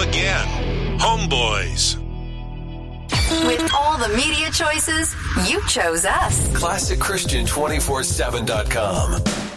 again. Homeboys. With all the media choices, you chose us. ClassicChristian247.com.